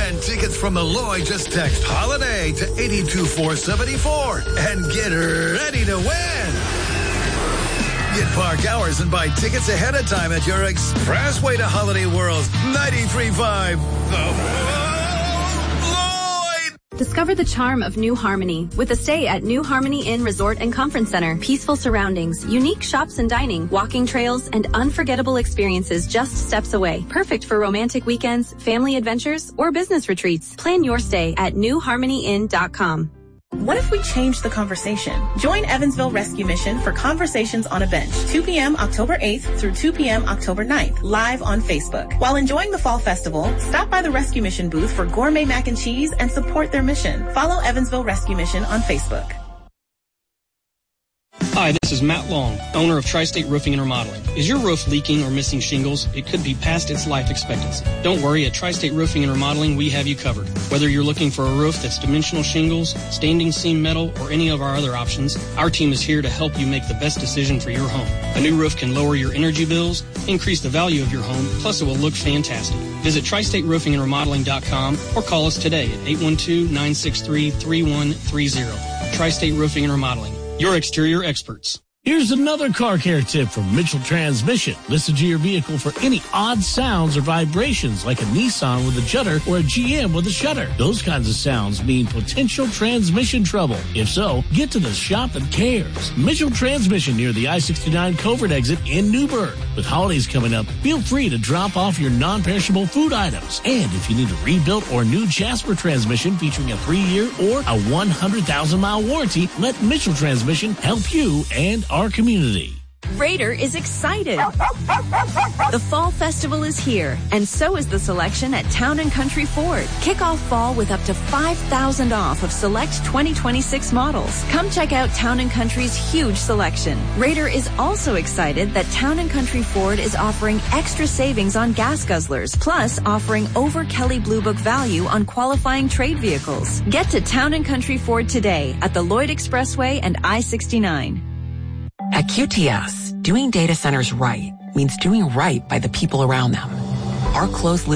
win tickets from Malloy, just text HOLIDAY to 82474 and get ready to win. Get park hours and buy tickets ahead of time at your expressway to Holiday World's 93.5 Discover the charm of New Harmony with a stay at New Harmony Inn Resort and Conference Center. Peaceful surroundings, unique shops and dining, walking trails, and unforgettable experiences just steps away. Perfect for romantic weekends, family adventures, or business retreats. Plan your stay at newharmonyinn.com. What if we change the conversation? Join Evansville Rescue Mission for Conversations on a Bench, 2 p.m. October 8th through 2 p.m. October 9th, live on Facebook. While enjoying the Fall Festival, stop by the Rescue Mission booth for gourmet mac and cheese and support their mission. Follow Evansville Rescue Mission on Facebook. Hi, this is Matt Long, owner of Tri-State Roofing and Remodeling. Is your roof leaking or missing shingles? It could be past its life expectancy. Don't worry, at Tri-State Roofing and Remodeling, we have you covered. Whether you're looking for a roof that's dimensional shingles, standing seam metal, or any of our other options, our team is here to help you make the best decision for your home. A new roof can lower your energy bills, increase the value of your home, plus it will look fantastic. Visit TriStateRoofingAndRemodeling.com or call us today at 812-963-3130. Tri-State Roofing and Remodeling, your exterior experts. Here's another car care tip from Mitchell Transmission. Listen to your vehicle for any odd sounds or vibrations like a Nissan with a judder or a GM with a shudder. Those kinds of sounds mean potential transmission trouble. If so, get to the shop that cares. Mitchell Transmission near the I-69 Covert exit in Newburgh. With holidays coming up, feel free to drop off your non-perishable food items. And if you need a rebuilt or new Jasper transmission featuring a 3-year or a 100,000-mile warranty, let Mitchell Transmission help you and our community. Raider is excited. The Fall Festival is here, and so is the selection at Town & Country Ford. Kick off fall with up to $5,000 off of select 2026 models. Come check out Town & Country's huge selection. Raider is also excited that Town & Country Ford is offering extra savings on gas guzzlers, plus offering over Kelly Blue Book value on qualifying trade vehicles. Get to Town & Country Ford today at the Lloyd Expressway and I-69. At QTS, doing data centers right means doing right by the people around them. Our closed loop